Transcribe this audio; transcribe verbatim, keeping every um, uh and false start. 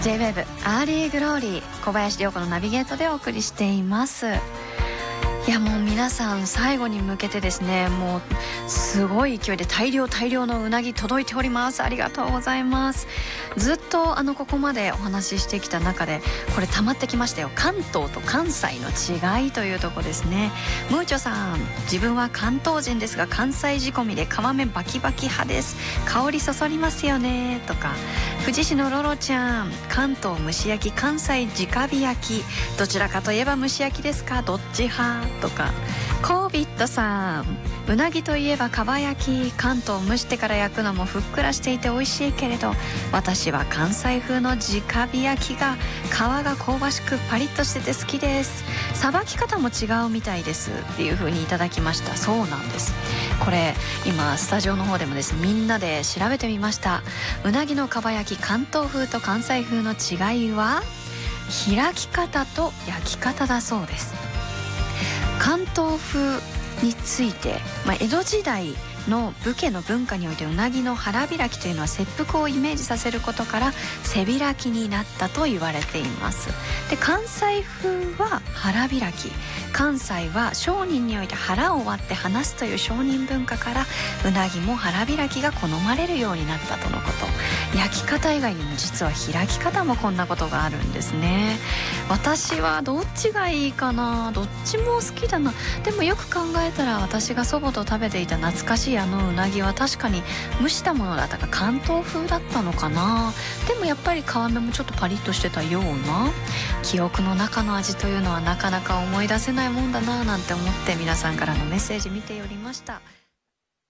ジェイウェーブ アーリーグローリー、小林涼子のナビゲートでお送りしています。いやもう皆さん最後に向けてですね、もうすごい勢いで大量大量のうなぎ届いております。ありがとうございます。ずっとあのここまでお話ししてきた中でこれ溜まってきましたよ。関東と関西の違いというところですね。ムーチョさん、自分は関東人ですが関西仕込みで皮面バキバキ派です。香りそそりますよねとか、富士市のロロちゃん、関東蒸し焼き関西直火焼き、どちらかといえば蒸し焼きですか、どっち派とか、コービットさん、うなぎといえばかば焼き、関東蒸してから焼くのもふっくらしていて美味しいけれど私は関西風の直火焼きが皮が香ばしくパリッとしてて好きです。さばき方も違うみたいですっていう風にいただきました。そうなんです。これ今スタジオの方でもですね、みんなで調べてみました。うなぎのかば焼き、関東風と関西風の違いは開き方と焼き方だそうです。関東風について、まあ、江戸時代の武家の文化においてうなぎの腹開きというのは切腹をイメージさせることから背開きになったと言われています。で、関西風は腹開き、関西は商人において腹を割って話すという商人文化からうなぎも腹開きが好まれるようになったとのこと。焼き方以外にも実は開き方もこんなことがあるんですね。私はどっちがいいかな、どっちも好きだな。でもよく考えたら私が祖母と食べていた懐かしいあのうなぎは確かに蒸したものだったか関東風だったのかな。でもやっぱり皮目もちょっとパリッとしてたような。記憶の中の味というのはなかなか思い出せないもんだななんて思って皆さんからのメッセージ見ておりました。